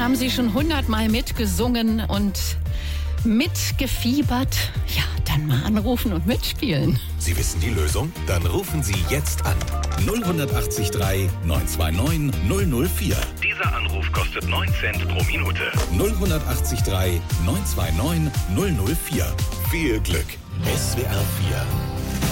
haben Sie schon 100-mal mitgesungen und mitgefiebert? Ja, dann mal anrufen und mitspielen. Sie wissen die Lösung? Dann rufen Sie jetzt an. 0183 929 004. Dieser Anruf kostet 9 Cent pro Minute. 0183 929 004. Viel Glück. SWR 4